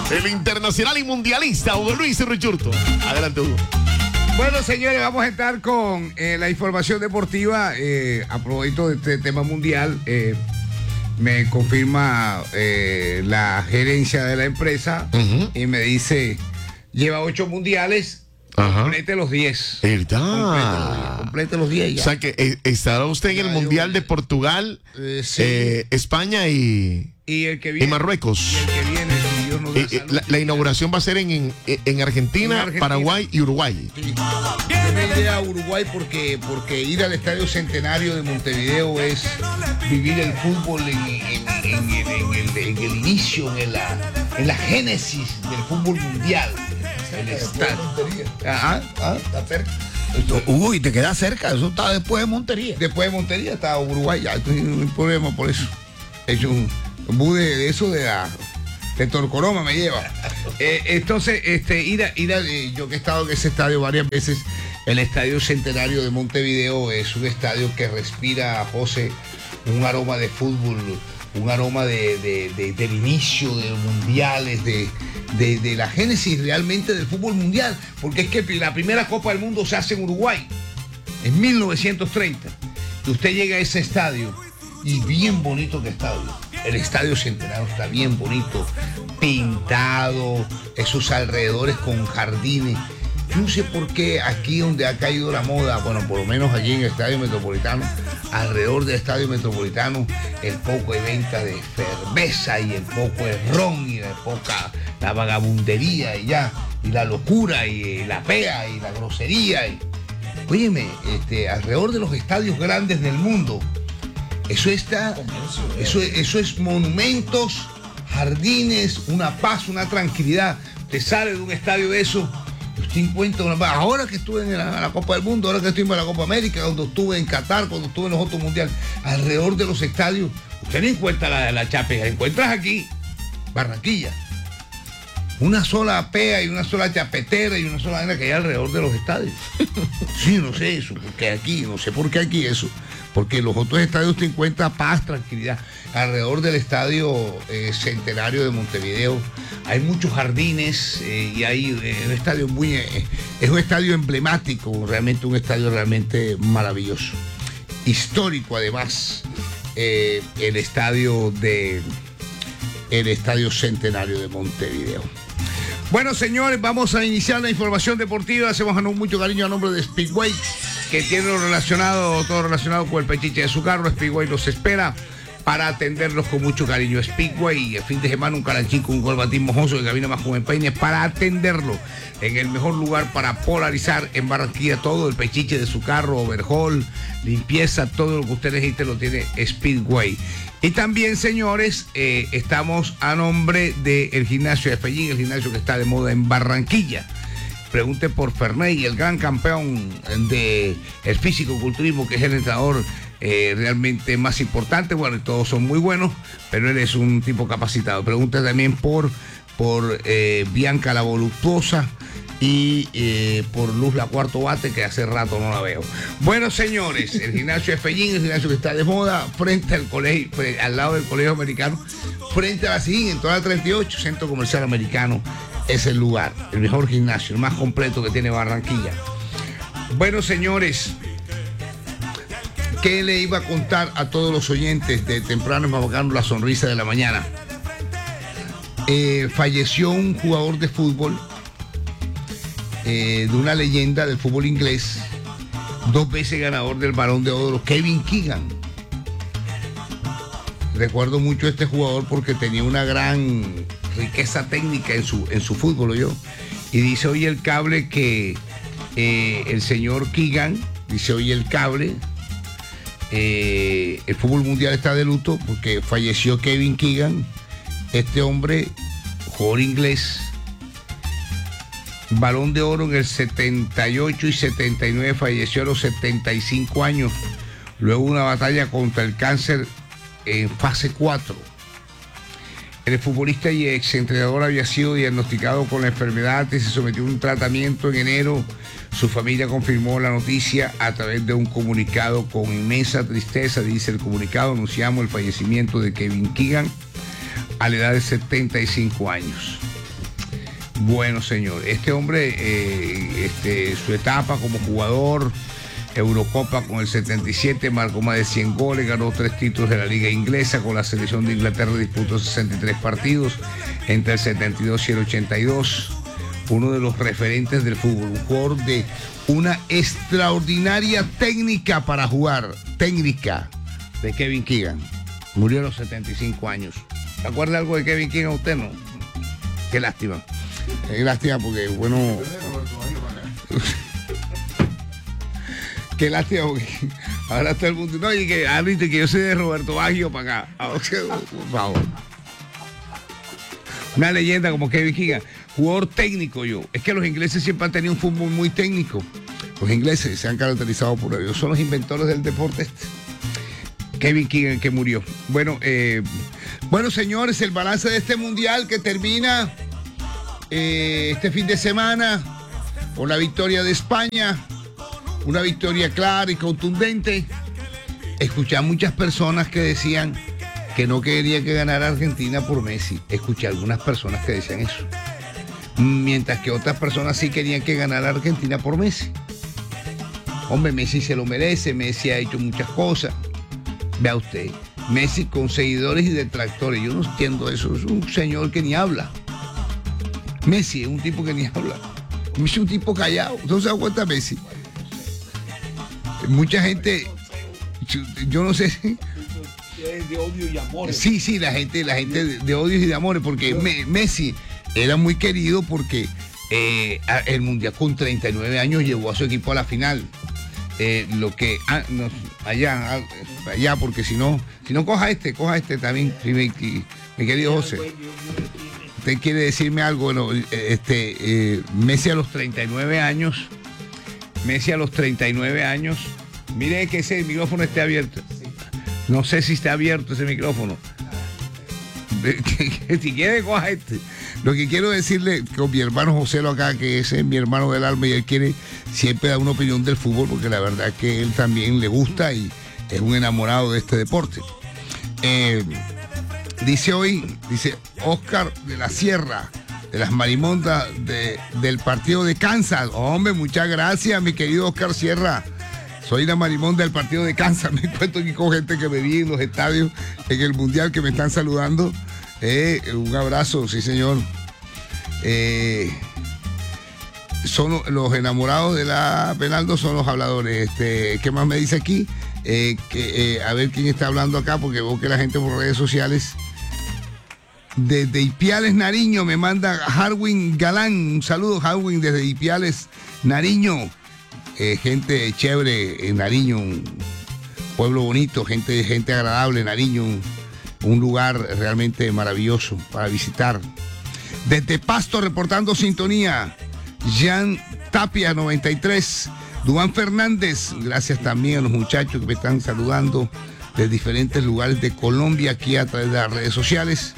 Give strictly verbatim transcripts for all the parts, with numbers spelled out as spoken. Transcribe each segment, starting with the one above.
el internacional y mundialista Hugo Luis Richurto. Adelante, Hugo. Bueno, señores, vamos a estar con eh, la información deportiva eh, a propósito de este tema mundial. Eh, me confirma eh, la gerencia de la empresa uh-huh. y me dice, lleva ocho mundiales, uh-huh. complete los diez. ¿Verdad? Complete los diez ya. O sea que eh, estará usted en el Mundial de Portugal, eh, sí. eh, España y, y, el que viene, y Marruecos. Y el que viene, si Dios nos da eh, salud, la, la inauguración va a ser en, en, en, Argentina, en Argentina, Paraguay y Uruguay. Sí. Yo me iré a Uruguay porque, porque ir al Estadio Centenario de Montevideo es vivir el fútbol en, en, en, en, en, el, en el inicio, en la, en la génesis del fútbol mundial. El estadio. Ajá, ajá, está cerca. Hugo, y te queda cerca, eso está después de Montería. Después de Montería está Uruguay, ya no hay problema por eso. He hecho un, un bus de, de eso de la de Torcoroma me lleva. Eh, entonces, este, ir a, ir a, eh, yo que he estado en ese estadio varias veces, el Estadio Centenario de Montevideo es un estadio que respira, José, un aroma de fútbol, un aroma de, de, de, del inicio de los mundiales, de, de, de la génesis realmente del fútbol mundial, porque es que la primera Copa del Mundo se hace en Uruguay, en mil novecientos treinta, y usted llega a ese estadio, y bien bonito que estadio, el Estadio Centenario está bien bonito, pintado, esos alrededores con jardines. Yo no sé por qué aquí donde ha caído la moda, bueno, por lo menos allí en el Estadio Metropolitano, alrededor del Estadio Metropolitano, el poco de venta de cerveza y el poco de ron y la poca, la vagabundería y ya, y la locura y la pea y la grosería. Y, óyeme, este, alrededor de los estadios grandes del mundo, eso está, eso, eso es monumentos, jardines, una paz, una tranquilidad. Te sale de un estadio de eso. Usted encuentra una... Ahora que estuve en la, la Copa del Mundo, ahora que estuve en la Copa América, cuando estuve en Qatar, cuando estuve en los otros mundiales, alrededor de los estadios, usted no encuentra la, la chapea, encuentras aquí, Barranquilla. Una sola pea y una sola chapetera y una sola vaina que hay alrededor de los estadios. Sí, no sé eso, porque aquí, no sé por qué aquí eso. Porque en los otros estadios te encuentras paz, tranquilidad. Alrededor del Estadio eh, Centenario de Montevideo hay muchos jardines eh, y hay eh, un estadio muy... Eh, es un estadio emblemático, realmente un estadio realmente maravilloso. Histórico además, eh, el estadio de... el Estadio Centenario de Montevideo. Bueno, señores, vamos a iniciar la información deportiva. Hacemos mucho cariño a nombre de Speedway, que tiene lo relacionado, todo relacionado con el pechiche de su carro. Speedway los espera para atenderlos con mucho cariño. Speedway, el fin de semana, un caranchín con un corbatín mojoso de cabina más joven peine para atenderlo en el mejor lugar para polarizar en Barranquilla todo el pechiche de su carro, overhaul, limpieza, todo lo que usted necesite lo tiene Speedway. Y también, señores, eh, estamos a nombre del gimnasio de Fellín, el gimnasio que está de moda en Barranquilla. Pregunte por Ferney, el gran campeón de el físico-culturismo, que es el entrenador eh, realmente más importante. Bueno, y todos son muy buenos, pero él es un tipo capacitado. Pregunte también por, por eh, Bianca la Voluptuosa y eh, por Luz la Cuarto Bate, que hace rato no la veo. Bueno, señores, el gimnasio de Fellín, el gimnasio que está de moda, frente al colegio, al lado del Colegio Americano, frente a la S I G, en toda la treinta y ocho, Centro Comercial Americano. Es el lugar, el mejor gimnasio, el más completo que tiene Barranquilla. Bueno, señores, ¿qué le iba a contar a todos los oyentes de Temprano en Mabacano, la sonrisa de la mañana? Eh, falleció un jugador de fútbol, eh, de una leyenda del fútbol inglés, dos veces ganador del Balón de Oro, Kevin Keegan. Recuerdo mucho a este jugador porque tenía una gran riqueza técnica en su, en su fútbol, yo. Y dice hoy el cable que eh, el señor Keegan, dice hoy el cable, eh, el fútbol mundial está de luto porque falleció Kevin Keegan, este hombre, jugador inglés, Balón de Oro en el setenta y ocho y setenta y nueve, falleció a los setenta y cinco años, luego una batalla contra el cáncer en fase cuatro. El futbolista y exentrenador había sido diagnosticado con la enfermedad y se sometió a un tratamiento en enero. Su familia confirmó la noticia a través de un comunicado. Con inmensa tristeza, dice el comunicado, anunciamos el fallecimiento de Kevin Keegan a la edad de setenta y cinco años. Bueno, señor, este hombre, eh, este, su etapa como jugador, Eurocopa con el setenta y siete, marcó más de cien goles, ganó tres títulos de la Liga Inglesa, con la selección de Inglaterra disputó sesenta y tres partidos entre el setenta y dos y el ochenta y dos. Uno de los referentes del fútbol, un jugador de una extraordinaria técnica para jugar, técnica de Kevin Keegan. Murió a los setenta y cinco años. ¿Se acuerda algo de Kevin Keegan usted, no? Qué lástima. Qué lástima porque, bueno... Qué lástima porque ahora todo el mundo... No, y que, ah, viste, que yo soy de Roberto Baggio para acá. Por favor. Una leyenda como Kevin Keegan. Jugador técnico yo. Es que los ingleses siempre han tenido un fútbol muy técnico. Los ingleses se han caracterizado por ello. Son los inventores del deporte este. Kevin Keegan, que murió. Bueno, eh, bueno, señores, el balance de este mundial que termina eh, este fin de semana con la victoria de España. Una victoria clara y contundente. Escuché a muchas personas que decían que no quería que ganara Argentina por Messi. Escuché a algunas personas que decían eso. Mientras que otras personas sí querían que ganara Argentina por Messi. Hombre, Messi se lo merece, Messi ha hecho muchas cosas. Vea usted, Messi con seguidores y detractores. Yo no entiendo eso, es un señor que ni habla. Messi es un tipo que ni habla. Messi es un tipo callado. ¿Usted se da cuenta, Messi? Mucha gente, yo no sé si... De odio y amor. Sí, sí, la gente, la gente de, de odios y de amores, porque me, Messi era muy querido porque eh, el Mundial con treinta y nueve años llevó a su equipo a la final. Eh, lo que ah, no, allá, allá, porque si no, si no coja este, coja este también, mi, mi, mi querido José. Usted quiere decirme algo, bueno, este eh, Messi a los treinta y nueve años, Messi a los treinta y nueve años, mire que ese micrófono esté abierto. No sé si está abierto ese micrófono. Si quiere, coja este. Lo que quiero decirle con mi hermano José lo acá, que ese es mi hermano del alma y él quiere siempre dar una opinión del fútbol, porque la verdad es que él también le gusta y es un enamorado de este deporte. Eh, dice hoy, dice Oscar de la Sierra, de las Marimondas de, del partido de Kansas. Hombre, muchas gracias, mi querido Oscar Sierra. Soy la marimonda del partido de Kansas. Me encuentro aquí con gente que me vi en los estadios, en el Mundial, que me están saludando. Eh, un abrazo, sí, señor. Eh, son los enamorados de la Penaldo, son los habladores. Este, ¿qué más me dice aquí? Eh, que, eh, a ver quién está hablando acá, porque veo que la gente por redes sociales. Desde Ipiales, Nariño, me manda Harwin Galán. Un saludo, Harwin, desde Ipiales, Nariño. Eh, gente chévere en Nariño, un pueblo bonito, gente, gente agradable, Nariño, un, un lugar realmente maravilloso para visitar. Desde Pasto, reportando sintonía, Jean Tapia noventa y tres, Duan Fernández, gracias también a los muchachos que me están saludando de diferentes lugares de Colombia aquí a través de las redes sociales.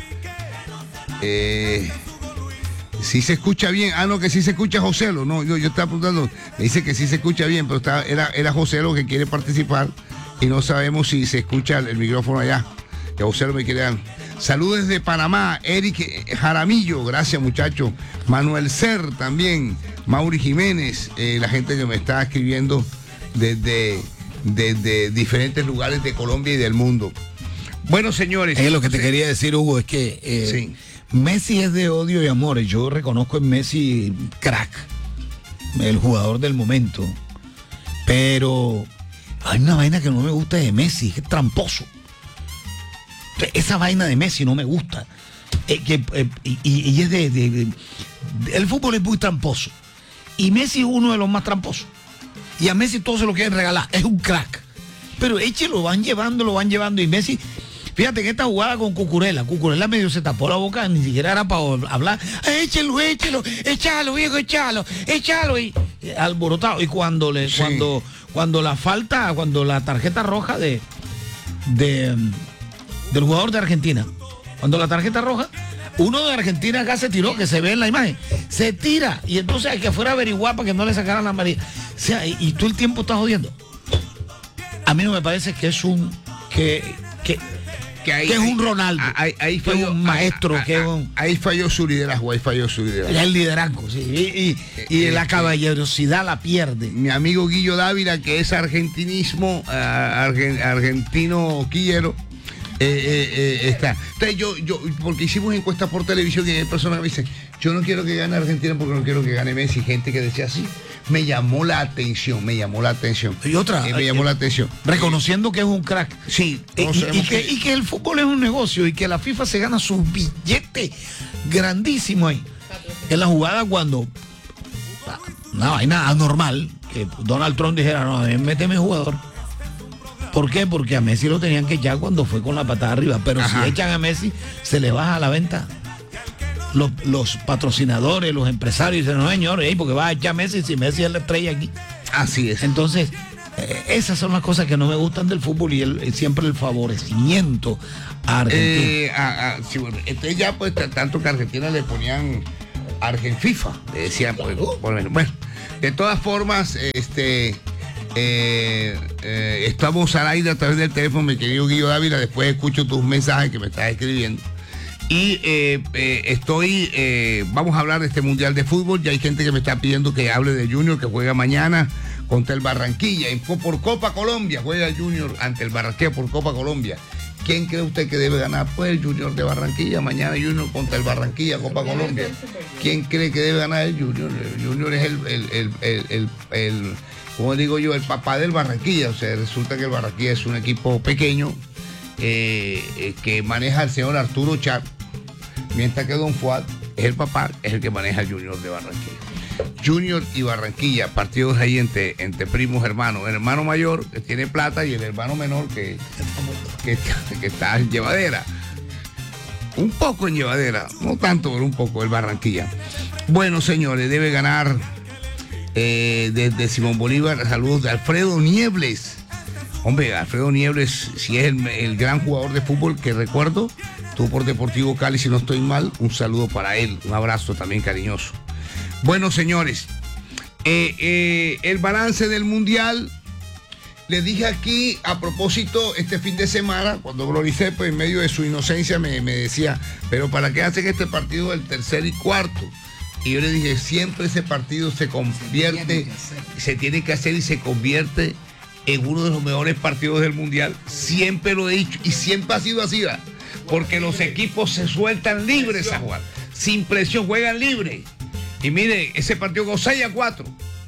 Eh... Si se escucha bien. Ah, no, que sí se escucha Joselo. No, yo, yo estaba preguntando. Me dice que sí se escucha bien, pero está, era, era Joselo que quiere participar y no sabemos si se escucha el, el micrófono allá. Que Joselo me quiere dar. Saludos desde Panamá, Eric Jaramillo, gracias muchachos. Manuel Ser también, Mauri Jiménez, eh, la gente que me está escribiendo desde, desde diferentes lugares de Colombia y del mundo. Bueno, señores. Eh, lo que te sí. quería decir, Hugo, es que... Eh, sí. Messi es de odio y amores. Yo reconozco en Messi crack, el jugador del momento. Pero hay una vaina que no me gusta de Messi, es tramposo. Esa vaina de Messi no me gusta. Eh, que, eh, y, y es de, de, de, de... El fútbol es muy tramposo. Y Messi es uno de los más tramposos. Y a Messi todos se lo quieren regalar. Es un crack. Pero eche, lo van llevando, lo van llevando. Y Messi... Fíjate que esta jugada con Cucurella, Cucurella medio se tapó la boca, ni siquiera era para hablar. Échelo, échelo, échalo, viejo, échalo, échalo. Y, y alborotado. Y cuando le, sí. cuando, cuando la falta, cuando la tarjeta roja de, de del jugador de Argentina, cuando la tarjeta roja, uno de Argentina acá se tiró, que se ve en la imagen, se tira, y entonces hay que fuera a averiguar para que no le sacaran la amarilla. O sea, y, y tú el tiempo estás jodiendo. A mí no me parece que es un que, que que, hay, que es un Ronaldo, ahí, ahí falló, que es un maestro, ahí, que es un... ahí falló su liderazgo, ahí falló su liderazgo. El liderazgo, sí, y, y, y eh, la caballerosidad la pierde. Mi amigo Guillo Dávila, que es argentinismo, uh, argen, argentino quillero, eh, eh, eh, está. Entonces yo, yo, porque hicimos encuestas por televisión y hay personas que me dicen, yo no quiero que gane Argentina porque no quiero que gane Messi, gente que decía así. Me llamó la atención, me llamó la atención. Y otra, eh, me llamó eh, la atención. Reconociendo que es un crack. Sí. Y, y, y, que, y que el fútbol es un negocio y que la FIFA se gana sus billetes grandísimos ahí. En la jugada cuando una vaina anormal, que Donald Trump dijera, no, a mí méteme jugador. ¿Por qué? Porque a Messi lo tenían que echar cuando fue con la patada arriba. Pero Ajá. si echan a Messi, se le baja la venta. Los, los patrocinadores, los empresarios dicen, no señor, hey, porque va a echar Messi si Messi es la estrella aquí. Así es. Entonces, eh, esas son las cosas que no me gustan del fútbol y el, siempre el favorecimiento a Argentina. Eh, a, a, sí, bueno, entonces ya pues tanto que a Argentina le ponían Argenfifa, le decían, pues, por lo menos. Bueno, de todas formas, este eh, eh, estamos al aire a través del teléfono, mi querido Guillo Dávila, después escucho tus mensajes que me estás escribiendo. Y eh, eh, estoy, eh, vamos a hablar de este Mundial de Fútbol. Ya hay gente que me está pidiendo que hable de Junior, que juega mañana contra el Barranquilla. Por Copa Colombia juega Junior ante el Barranquilla por Copa Colombia. ¿Quién cree usted que debe ganar? Pues el Junior de Barranquilla. Mañana Junior contra el Barranquilla, Copa Colombia. ¿Quién cree que debe ganar el Junior? El Junior es el, el, el, el, el, el como digo yo, el papá del Barranquilla. O sea, resulta que el Barranquilla es un equipo pequeño eh, eh, que maneja el señor Arturo Char. Mientras que Don Fuad es el papá, es el que maneja el Junior de Barranquilla. Junior y Barranquilla, partidos ahí entre, entre primos hermanos. El hermano mayor que tiene plata y el hermano menor que, que, que está en llevadera. Un poco en llevadera, no tanto, pero un poco el Barranquilla. Bueno, señores, debe ganar eh, desde Simón Bolívar. Saludos de Alfredo Niebles. Hombre, Alfredo Niebles, si es el, el gran jugador de fútbol que recuerdo, estuvo por Deportivo Cali, si no estoy mal, un saludo para él, un abrazo también cariñoso. Bueno, señores, eh, eh, el balance del Mundial, les dije aquí, a propósito, este fin de semana, cuando Gloricé, pues en medio de su inocencia, me, me decía, pero ¿para qué hacen este partido del tercer y cuarto? Y yo le dije, siempre ese partido se convierte, se tiene que hacer y se convierte en uno de los mejores partidos del Mundial. Siempre lo he dicho y siempre ha sido así, ¿verdad? Porque los equipos se sueltan libres a jugar, sin presión, juegan libre. Y mire, ese partido con seis a cuatro,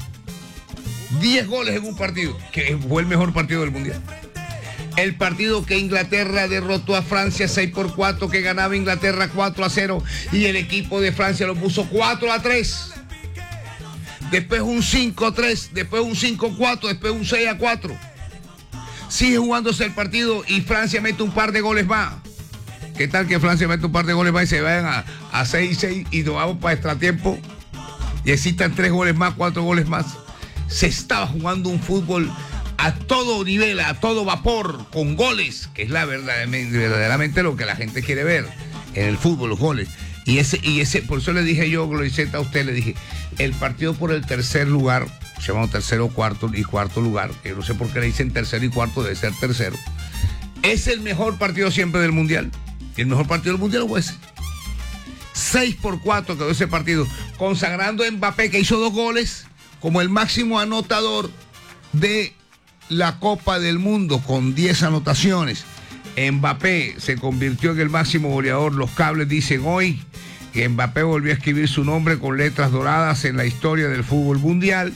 diez goles en un partido, que fue el mejor partido del Mundial. El partido que Inglaterra derrotó a Francia seis por cuatro, que ganaba Inglaterra cuatro a cero, y el equipo de Francia lo puso cuatro a tres. Después un cinco a tres, después un cinco a cuatro, después un seis a cuatro. Sigue jugándose el partido y Francia mete un par de goles más. ¿Qué tal que Francia mete un par de goles más y se vayan a, a seis seis y nos vamos para extratiempo? Y existan tres goles más, cuatro goles más. Se estaba jugando un fútbol a todo nivel, a todo vapor, con goles, que es la verdaderamente, verdaderamente lo que la gente quiere ver en el fútbol, los goles. Y ese, y ese, por eso le dije yo, Gloriceta, a usted, le dije, el partido por el tercer lugar, se llama tercero, cuarto y cuarto lugar, que yo no sé por qué le dicen tercero y cuarto, debe ser tercero, es el mejor partido siempre del Mundial. Y el mejor partido del Mundial fue ese. seis por cuatro quedó ese partido, consagrando a Mbappé, que hizo dos goles, como el máximo anotador de la Copa del Mundo, con diez anotaciones. Mbappé se convirtió en el máximo goleador. Los cables dicen hoy que Mbappé volvió a escribir su nombre con letras doradas en la historia del fútbol mundial,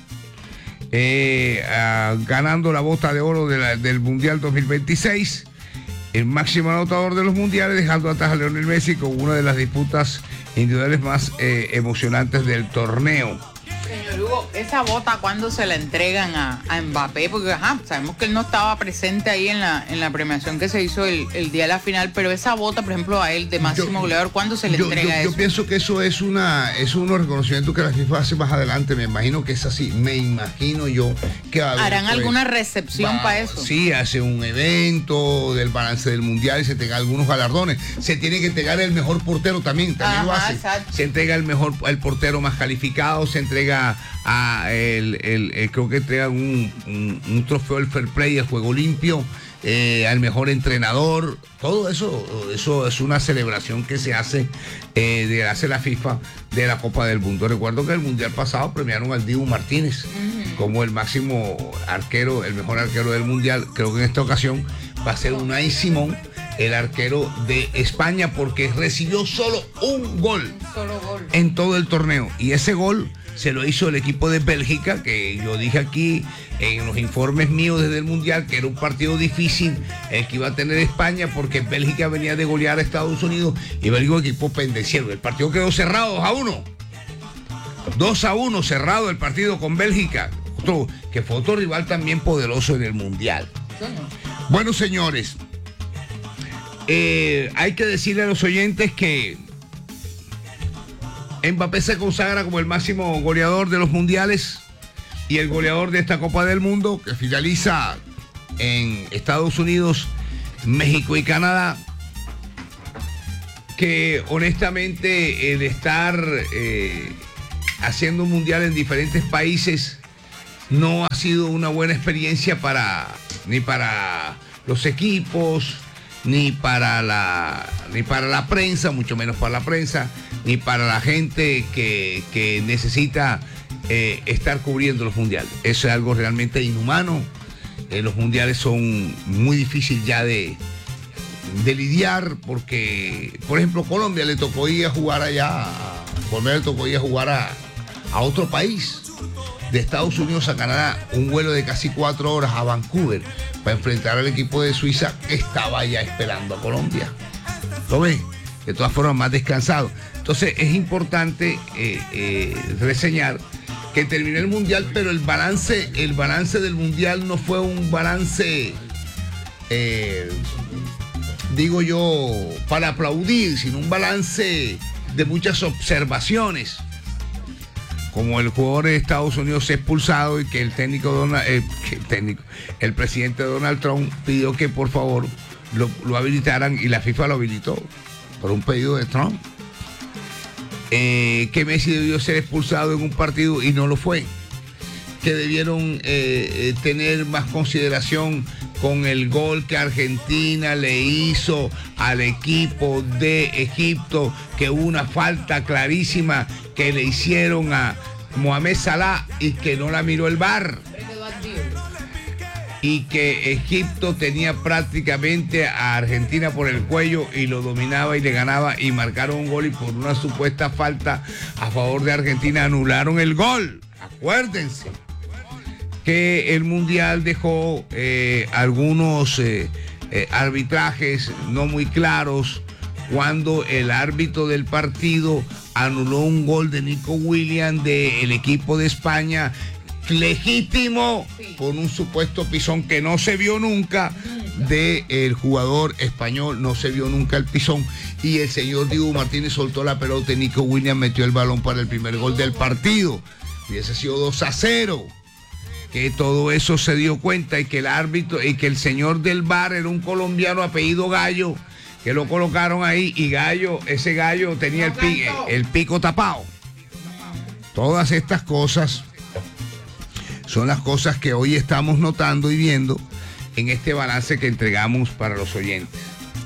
eh, uh, ganando la bota de oro de la, del Mundial dos mil veintiséis, el máximo anotador de los mundiales, dejando atrás a Lionel Messi con una de las disputas individuales más eh, emocionantes del torneo. Señor Hugo, esa bota, ¿cuándo se la entregan a, a Mbappé? Porque ajá, sabemos que él no estaba presente ahí en la, en la premiación que se hizo el, el día de la final, pero esa bota, por ejemplo, a él de máximo yo, goleador, ¿cuándo se le yo, entrega yo, eso? Yo pienso que eso es una es unos reconocimientos que la FIFA hace más adelante, me imagino que es así, me imagino yo que va a haber, ¿harán pues, alguna recepción para eso? Sí, hace un evento del balance del Mundial y se entrega algunos galardones. Se tiene que entregar el mejor portero también, también ajá, lo hace. Exacto. Se entrega el mejor, el portero más calificado, se entrega a el, el, el creo que entregan un, un, un trofeo del fair play, el juego limpio, eh, al mejor entrenador. Todo eso, eso es una celebración que se hace, eh, de hace la FIFA de la Copa del Mundo. Recuerdo que el Mundial pasado premiaron al Dibu Martínez uh-huh. como el máximo arquero, el mejor arquero del Mundial. Creo que en esta ocasión va a ser Unai Simón, el arquero de España, porque recibió solo un gol, solo gol en todo el torneo. Y ese gol se lo hizo el equipo de Bélgica, que yo dije aquí en los informes míos desde el Mundial que era un partido difícil el que iba a tener España, porque Bélgica venía de golear a Estados Unidos y Bélgica un equipo pendenciero. El partido quedó cerrado dos a uno. dos a uno cerrado el partido con Bélgica, otro, que fue otro rival también poderoso en el Mundial. Bueno, señores, eh, hay que decirle a los oyentes que Mbappé se consagra como el máximo goleador de los mundiales y el goleador de esta Copa del Mundo, que finaliza en Estados Unidos, México y Canadá. Que honestamente el estar eh, haciendo un mundial en diferentes países no ha sido una buena experiencia para ni para los equipos, ni para la ni para la prensa, mucho menos para la prensa, ni para la gente que, que necesita eh, estar cubriendo los mundiales. Eso es algo realmente inhumano. Eh, los mundiales son muy difíciles ya de, de lidiar, porque, por ejemplo, Colombia le tocó ir a jugar allá, a Colombia le tocó ir a jugar a, a otro país, de Estados Unidos a Canadá, un vuelo de casi cuatro horas a Vancouver, para enfrentar al equipo de Suiza que estaba ya esperando a Colombia. ¿Lo ves? De todas formas, más descansado. Entonces es importante eh, eh, reseñar que terminó el mundial, pero el balance, el balance del mundial no fue un balance, eh, digo yo, para aplaudir, sino un balance de muchas observaciones. Como el jugador de Estados Unidos se ha expulsado y que el técnico Donald, eh, que el técnico, el presidente Donald Trump pidió que por favor lo, lo habilitaran, y la FIFA lo habilitó por un pedido de Trump. Eh, que Messi debió ser expulsado en un partido y no lo fue. Que debieron eh, tener más consideración con el gol que Argentina le hizo al equipo de Egipto, que hubo una falta clarísima que le hicieron a Mohamed Salah y que no la miró el V A R. Y que Egipto tenía prácticamente a Argentina por el cuello y lo dominaba y le ganaba, y marcaron un gol, y por una supuesta falta a favor de Argentina anularon el gol. Acuérdense que el Mundial dejó eh, algunos eh, eh, arbitrajes no muy claros, cuando el árbitro del partido anuló un gol de Nico Williams del equipo de España, legítimo, por un supuesto pisón que no se vio nunca del jugador español, no se vio nunca el pisón, y el señor Dibu Martínez soltó la pelota y Nico Williams metió el balón para el primer gol del partido. Hubiese sido dos a cero. Que todo eso se dio cuenta, y que el árbitro y que el señor del V A R era un colombiano apellido Gallo, que lo colocaron ahí, y Gallo, ese Gallo tenía el, pi, el pico tapado. Todas estas cosas son las cosas que hoy estamos notando y viendo en este balance que entregamos para los oyentes.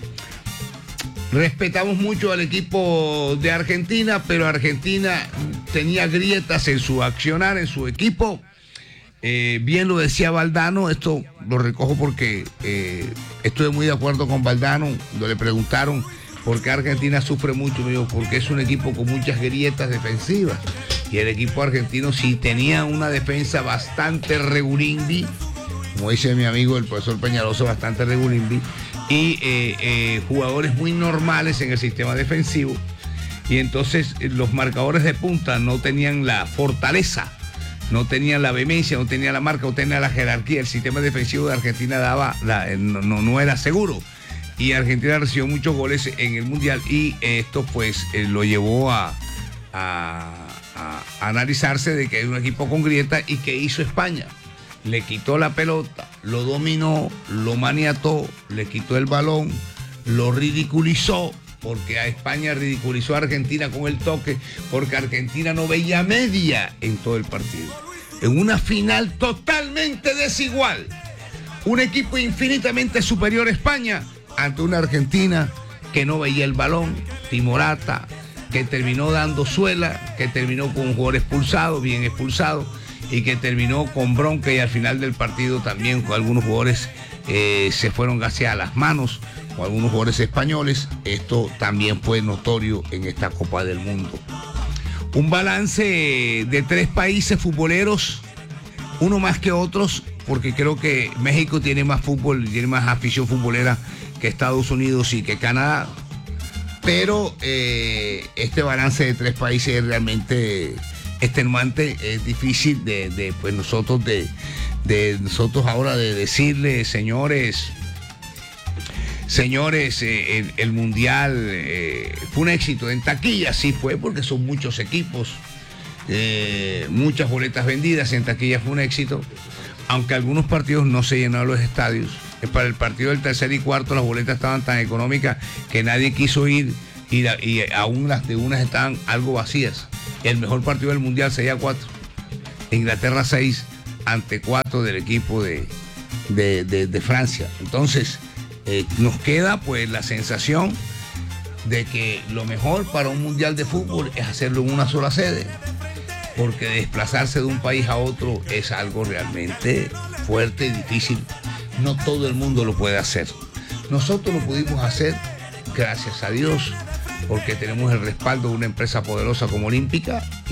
Respetamos mucho al equipo de Argentina, pero Argentina tenía grietas en su accionar, en su equipo. Eh, bien lo decía Valdano, esto lo recojo porque eh, estoy muy de acuerdo con Valdano. Cuando le preguntaron por qué Argentina sufre mucho, me dijo, porque es un equipo con muchas grietas defensivas. Y el equipo argentino sí tenía una defensa bastante regulimbi, como dice mi amigo el profesor Peñaloso, bastante regulimbi, y eh, eh, jugadores muy normales en el sistema defensivo. Y entonces eh, los marcadores de punta no tenían la fortaleza, no tenían la vehemencia, no tenían la marca, no tenían la jerarquía. El sistema defensivo de Argentina daba la, no, no, no era seguro. Y Argentina recibió muchos goles en el Mundial, y esto pues eh, lo llevó a, a, a analizarse de que hay un equipo con grieta. ¿Y que hizo España? Le quitó la pelota, lo dominó, lo maniató, le quitó el balón, lo ridiculizó, porque a España ridiculizó a Argentina con el toque, porque Argentina no veía media en todo el partido. En una final totalmente desigual, Un equipo infinitamente superior a España ante una Argentina que no veía el balón, timorata, que terminó dando suela, que terminó con un jugador expulsado, bien expulsado, y que terminó con bronca, y al final del partido también con algunos jugadores eh, se fueron hacia las manos, con algunos jugadores españoles. Esto también fue notorio en esta Copa del Mundo. Un balance de tres países futboleros, uno más que otros, porque creo que México tiene más fútbol, tiene más afición futbolera que Estados Unidos y que Canadá. Pero eh, este balance de tres países es realmente extenuante, es difícil de, de pues nosotros de, de nosotros ahora de decirle, señores, señores, eh, el, el mundial eh, fue un éxito. En taquilla sí fue, porque son muchos equipos, eh, muchas boletas vendidas. En taquilla fue un éxito, aunque algunos partidos no se llenaron los estadios. Para el partido del tercer y cuarto las boletas estaban tan económicas que nadie quiso ir, y, la, y aún las de unas estaban algo vacías. El mejor partido del mundial seis a cuatro. Inglaterra seis ante cuatro del equipo de, de, de, de Francia. Entonces eh, nos queda pues la sensación de que lo mejor para un mundial de fútbol es hacerlo en una sola sede, porque desplazarse de un país a otro es algo realmente fuerte y difícil. No todo el mundo lo puede hacer. Nosotros lo pudimos hacer, gracias a Dios, porque tenemos el respaldo de una empresa poderosa como Olímpica.